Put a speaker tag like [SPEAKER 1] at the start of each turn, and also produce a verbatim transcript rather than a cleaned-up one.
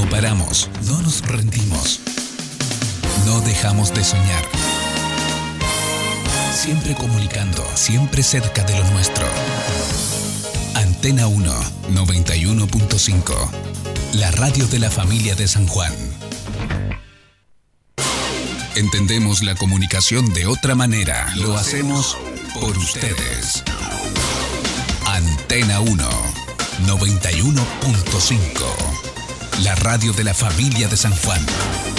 [SPEAKER 1] No paramos, no nos rendimos. No dejamos de soñar. Siempre comunicando, siempre cerca de lo nuestro. Antena uno, noventa y uno punto cinco. La radio de la familia de San Juan. Entendemos la comunicación de otra manera. Lo hacemos por ustedes. Antena uno, noventa y uno punto cinco. La radio de la familia de San Juan.